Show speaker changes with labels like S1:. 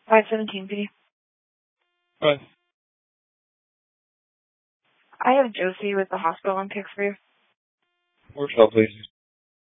S1: 517P.
S2: Hi.
S1: I have Josie with the hospital in Picksview.
S2: Where's help, please?